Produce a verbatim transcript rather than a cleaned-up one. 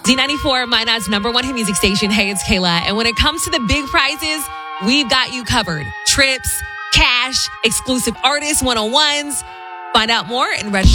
Z ninety-four, Minot's number one hit music station. Hey, it's Kayla. And when it comes to the big prizes, we've got you covered. Trips, cash, exclusive artist one-on-ones. Find out more and register.